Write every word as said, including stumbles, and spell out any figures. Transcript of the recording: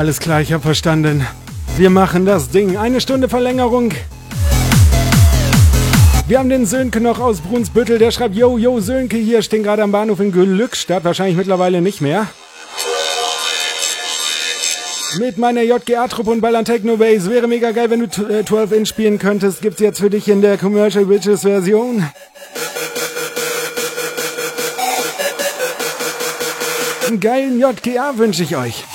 Alles klar, ich hab verstanden. Wir machen das Ding. Eine Stunde Verlängerung. Wir haben den Sönke noch aus Brunsbüttel, der schreibt, yo, yo, Sönke hier, stehen gerade am Bahnhof in Glückstadt, wahrscheinlich mittlerweile nicht mehr. Mit meiner J G A-Truppe und Ballern Techno Bass. Wäre mega geil, wenn du zwölf Inch spielen könntest. Gibt's jetzt für dich in der Commercial Witches Version. Einen geilen J G A wünsche ich euch.